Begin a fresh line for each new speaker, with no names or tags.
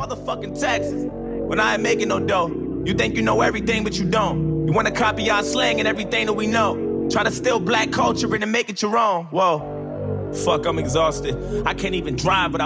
motherfucking taxes when I ain't making no dough. You think you know everything, but you don't. You wanna copy our slang and everything that we know. Try to steal black culture and then make it your own. Whoa. Fuck, I'm exhausted. I can't even drive without